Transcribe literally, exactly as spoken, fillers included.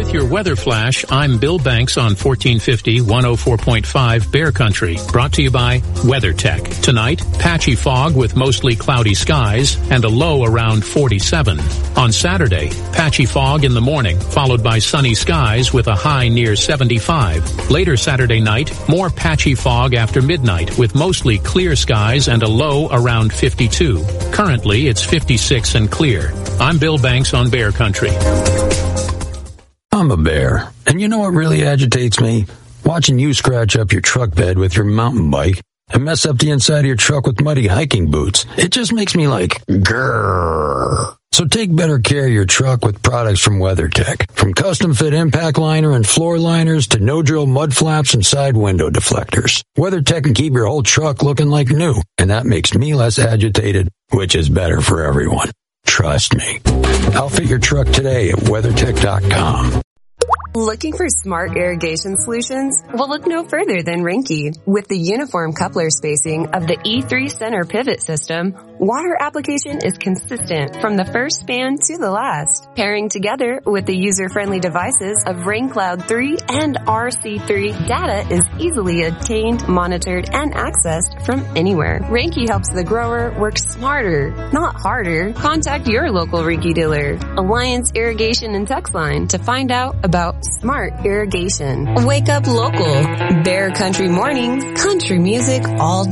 With your weather flash, I'm Bill Banks on fourteen fifty, one oh four point five Bear Country. Brought to you by WeatherTech. Tonight, patchy fog with mostly cloudy skies and a low around forty-seven. On Saturday, patchy fog in the morning, followed by sunny skies with a high near seventy-five. Later Saturday night, more patchy fog after midnight with mostly clear skies and a low around fifty-two. Currently, it's fifty-six and clear. I'm Bill Banks on Bear Country. I'm a bear, and you know what really agitates me? Watching you scratch up your truck bed with your mountain bike and mess up the inside of your truck with muddy hiking boots. It just makes me like, grrr. So take better care of your truck with products from WeatherTech. From custom fit impact liner and floor liners to no-drill mud flaps and side window deflectors. WeatherTech can keep your whole truck looking like new, and that makes me less agitated, which is better for everyone. Trust me. Outfit your truck today at WeatherTech dot com. Looking for smart irrigation solutions? Well, look no further than Rinky. With the uniform coupler spacing of the E three center pivot system, water application is consistent from the first span to the last. Pairing together with the user-friendly devices of RainCloud three and R C three, data is easily obtained, monitored, and accessed from anywhere. Rinky helps the grower work smarter, not harder. Contact your local Rinky dealer. Alliance Irrigation and Text Line to find out about smart irrigation. Wake up local. Bear Country mornings, country music all day.